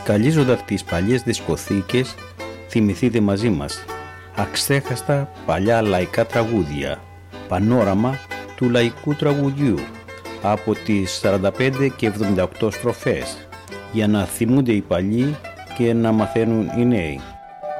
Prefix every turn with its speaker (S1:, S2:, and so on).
S1: Σκαλίζοντας τις παλιές δισκοθήκες, θυμηθείτε μαζί μας αξέχαστα παλιά λαϊκά τραγούδια, πανόραμα του λαϊκού τραγουδιού από τις 45 και 78 στροφές, για να θυμούνται οι παλιοί και να μαθαίνουν οι νέοι.